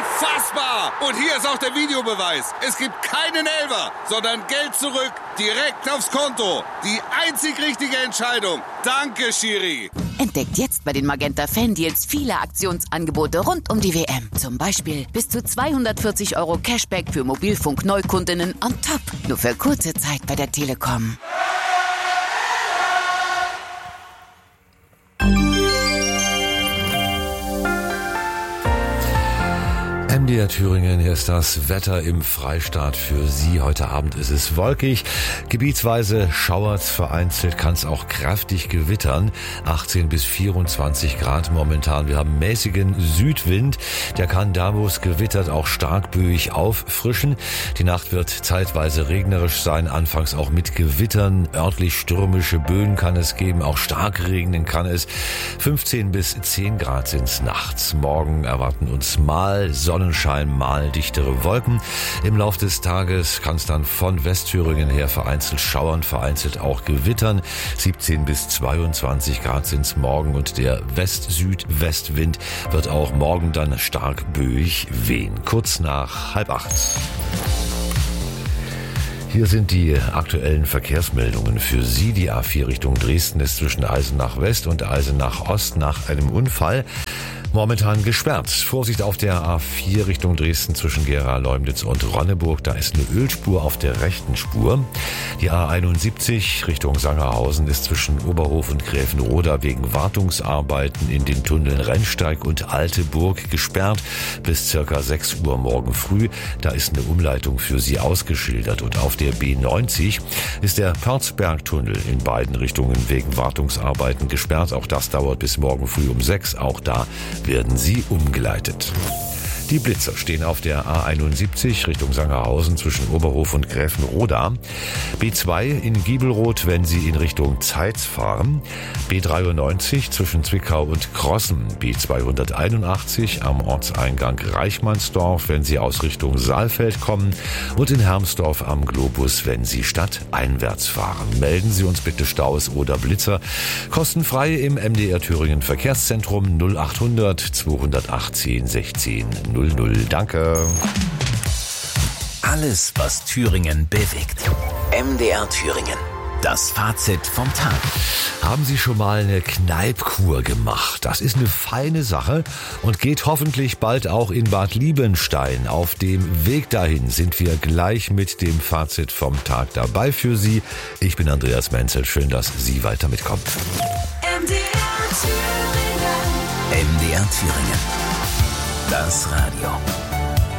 Unfassbar! Und hier ist auch der Videobeweis. Es gibt keinen Elfer, sondern Geld zurück, direkt aufs Konto. Die einzig richtige Entscheidung. Danke, Schiri. Entdeckt jetzt bei den Magenta Fan-Deals viele Aktionsangebote rund um die WM. Zum Beispiel bis zu 240 € Cashback für Mobilfunk-Neukundinnen on top. Nur für kurze Zeit bei der Telekom. MDR Thüringen, hier ist das Wetter im Freistaat für Sie. Heute Abend ist es wolkig, gebietsweise schauert, vereinzelt kann es auch kräftig gewittern. 18 bis 24 Grad momentan. Wir haben mäßigen Südwind, der kann da, wo es gewittert, auch stark böig auffrischen. Die Nacht wird zeitweise regnerisch sein, anfangs auch mit Gewittern. Örtlich stürmische Böen kann es geben, auch stark regnen kann es. 15 bis 10 Grad sind es nachts. Morgen erwarten uns mal Sonnenschein, mal dichtere Wolken. Im Lauf des Tages kann es dann von Westthüringen her vereinzelt schauern, vereinzelt auch gewittern. 17 bis 22 Grad sind es morgen und der West-Südwestwind wird auch morgen dann stark böig wehen. Kurz nach 7:30. Hier sind die aktuellen Verkehrsmeldungen für Sie. Die A4 Richtung Dresden ist zwischen Eisenach West und Eisenach Ost nach einem Unfall momentan gesperrt. Vorsicht auf der A4 Richtung Dresden zwischen Gera-Leumnitz und Ronneburg. Da ist eine Ölspur auf der rechten Spur. Die A71 Richtung Sangerhausen ist zwischen Oberhof und Gräfenroda wegen Wartungsarbeiten in den Tunneln Rennsteig und Alteburg gesperrt bis circa 6 Uhr morgen früh. Da ist eine Umleitung für Sie ausgeschildert. Und auf der B90 ist der Pörzbergtunnel in beiden Richtungen wegen Wartungsarbeiten gesperrt. Auch das dauert bis morgen früh um 6. Auch da werden sie umgeleitet. Die Blitzer stehen auf der A71 Richtung Sangerhausen zwischen Oberhof und Gräfenroda. B2 in Giebelroth, wenn Sie in Richtung Zeitz fahren. B93 zwischen Zwickau und Krossen. B281 am Ortseingang Reichmannsdorf, wenn Sie aus Richtung Saalfeld kommen. Und in Hermsdorf am Globus, wenn Sie stadteinwärts fahren. Melden Sie uns bitte Staus oder Blitzer. Kostenfrei im MDR Thüringen Verkehrszentrum 0800 218 16 00. Danke. Alles, was Thüringen bewegt. MDR Thüringen. Das Fazit vom Tag. Haben Sie schon mal eine Kneipkur gemacht? Das ist eine feine Sache und geht hoffentlich bald auch in Bad Liebenstein. Auf dem Weg dahin sind wir gleich mit dem Fazit vom Tag dabei für Sie. Ich bin Andreas Menzel. Schön, dass Sie weiter mitkommen. MDR Thüringen. MDR Thüringen. Das Radio.